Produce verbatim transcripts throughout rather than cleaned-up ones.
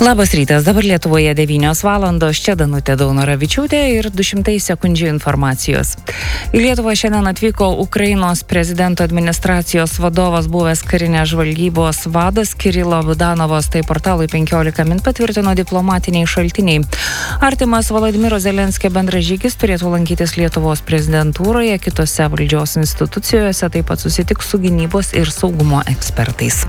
Labas rytas, dabar Lietuvoje devynios valandos, čia Danutė Daunoravičiūtė ir du šimtai sekundžių informacijos. Į Lietuvą šiandien atvyko Ukrainos prezidento administracijos vadovas, buvęs karinės žvalgybos vadas Kirilo Budanovas, tai portalui penkiolika min patvirtino diplomatiniai šaltiniai. Artimas Volodymyro Zelenskio bendražygis turėtų lankytis Lietuvos prezidentūroje, kitose valdžios institucijose, taip pat susitiks su gynybos ir saugumo ekspertais.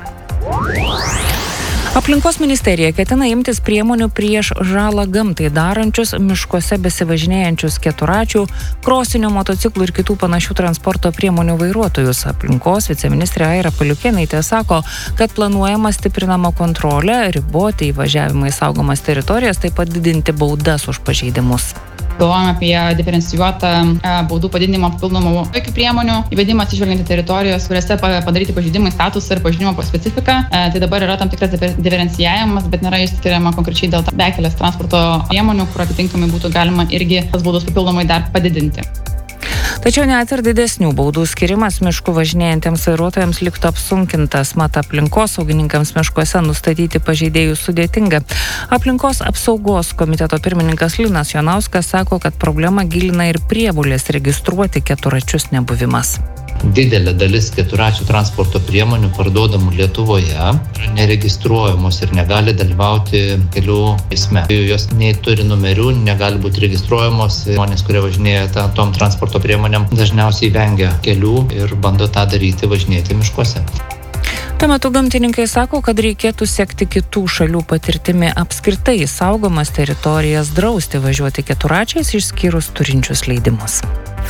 Aplinkos ministerija ketina imtis priemonių prieš žalą gamtai darančius miškuose besivažinėjančius keturačių, krosinių, motociklų ir kitų panašių transporto priemonių vairuotojus. Aplinkos viceministrė Aira Paliukėnaitė sako, kad planuojama stiprinama kontrolė, riboti įvažiavimą į saugomas teritorijas, taip pat didinti baudas už pažeidimus. Galvojame apie diferencijuotą baudų padidinimo papildomų tokių priemonių, įvedimą atsižvelgiant į teritorijos, kuriuose padaryti pažeidimai statusą ir pažeidimo specifiką. Tai dabar yra tam tikras diferencijavimas, bet nėra išskiriama konkrečiai dėl bekelės transporto priemonių, kur atitinkamai būtų galima irgi tas baudas papildomai dar padidinti. Tačiau net ir didesnių baudų skirimas miškų važinėjantiems vairuotojams liktų apsunkintas, mat aplinkosaugininkams miškuose nustatyti pažeidėjus sudėtinga. Aplinkos apsaugos komiteto pirmininkas Linas Jonauskas sako, kad problemą gilina ir prievolės registruoti keturačius nebuvimas. Didelė dalis keturačių transporto priemonių parduodamų Lietuvoje yra neregistruojamos ir negali dalyvauti kelių eisme. Jos nei turi numerių, negali būti registruojamos. Žmonės, kurie važinėja ta, tom transporto priemonėm, dažniausiai vengia kelių ir bando tą daryti važinėti miškuose. Tuo metu gamtininkai sako, kad reikėtų sekti kitų šalių patirtimi apskritai saugomas teritorijas drausti važiuoti keturačiais išskyrus turinčius leidimus.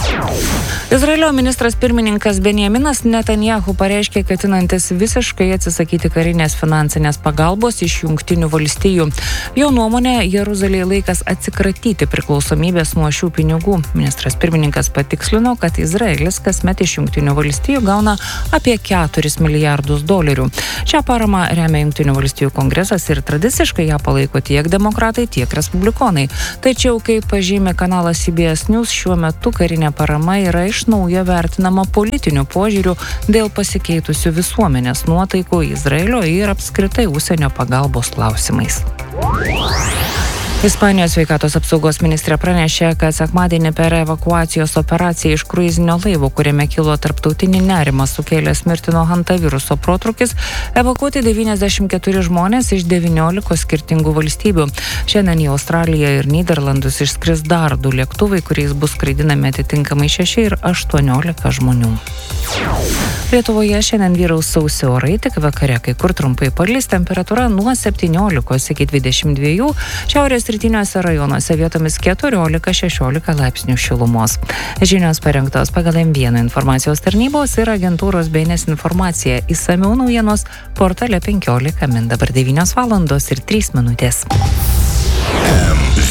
Izraelio ministras pirmininkas Benjaminas Netanyahu pareiškė, ketinantis visiškai atsisakyti karinės finansinės pagalbos iš Jungtinių valstijų. Jo nuomonė, Jeruzalėje laikas atsikratyti priklausomybės nuo šių pinigų. Ministras pirmininkas patikslino, kad Izraelis kasmet iš Jungtinių valstijų gauna apie keturis milijardus dolerių. Šią paramą remia Jungtinių valstijų kongresas ir tradiciškai ją palaiko tiek demokratai, tiek respublikonai. Tačiau, kaip pažymė kanalas C B S News, šiuo metu karinė parama yra iš naujo vertinama politiniu požiūriu dėl pasikeitusių visuomenės nuotaikų Izraelio ir apskritai užsienio pagalbos klausimais. Ispanijos sveikatos apsaugos ministrė pranešė, kad sekmadienį per evakuacijos operaciją iš kruizinio laivo, kuriame kilo tarptautinį nerimą sukėlęs mirtino hantaviruso protrūkis, evakuoti devyniasdešimt keturi žmonės iš devyniolikos skirtingų valstybių. Šiandien į Australiją ir Nyderlandus išskris dar du lėktuvai, kuriais bus skraidinami atitinkamai šeši ir aštuoniolika žmonių. Lietuvoje šiandien vyraus sausi orai, tik vakare kai kur trumpai palis, temperatūra nuo septyniolikos iki dvidešimt dviejų, šiaurės rytiniuose rajonuose vietomis keturiolika šešiolika laipsnių šilumos. Žinios parengtos pagal M vieną informacijos tarnybos ir agentūros B N S informacija. Išsamiau naujienos portale penkiolika min. Dabar devynios valandos ir trys minutės.